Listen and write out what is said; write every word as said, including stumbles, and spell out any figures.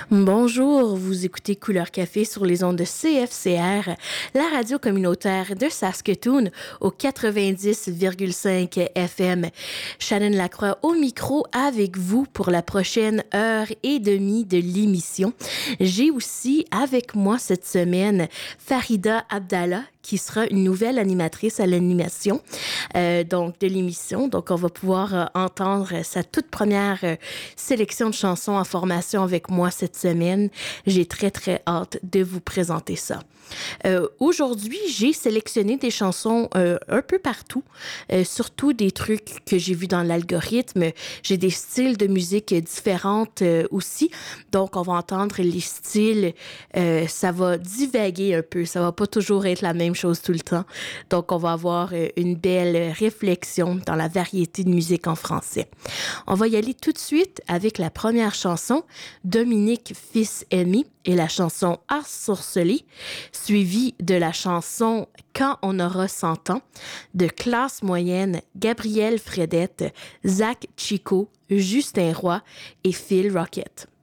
Bonjour, vous écoutez Couleur Café sur les ondes de C F C R, la radio communautaire de Saskatoon au quatre-vingt-dix virgule cinq F M. Shannon Lacroix au micro avec vous pour la prochaine heure et demie de l'émission. J'ai aussi avec moi cette semaine Farida Abdallah, qui sera une nouvelle animatrice à l'animation euh, donc de l'émission. Donc, on va pouvoir euh, entendre sa toute première euh, sélection de chansons en formation avec moi cette semaine. J'ai très, très hâte de vous présenter ça. Euh, aujourd'hui, j'ai sélectionné des chansons euh, un peu partout, euh, surtout des trucs que j'ai vus dans l'algorithme. J'ai des styles de musique différentes euh, aussi, donc on va entendre les styles, euh, ça va divaguer un peu, ça va pas toujours être la même chose tout le temps. Donc, on va avoir euh, une belle réflexion dans la variété de musique en français. On va y aller tout de suite avec la première chanson, Dominique Fils-Aimé, et la chanson Ars Sorcelé, suivie de la chanson Quand on aura cent ans, de Classe Moyenne, Gabriel Fredette, Zach Chico, Justin Roy et Phil Rocket.